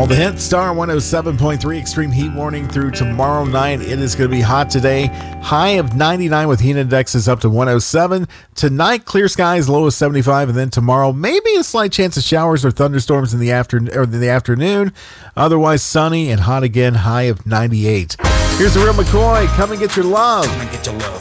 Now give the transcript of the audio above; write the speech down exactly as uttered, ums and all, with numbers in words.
The Hit Star one oh seven point three, extreme heat warning through tomorrow night. It is going to be hot today. High of ninety-nine with heat indexes up to one oh seven. Tonight, clear skies, low of seventy-five. And then tomorrow, maybe a slight chance of showers or thunderstorms in the afternoon or in the afternoon. Otherwise, sunny and hot again, high of ninety-eight. Here's the real McCoy. Come and get your love. Come and get your love.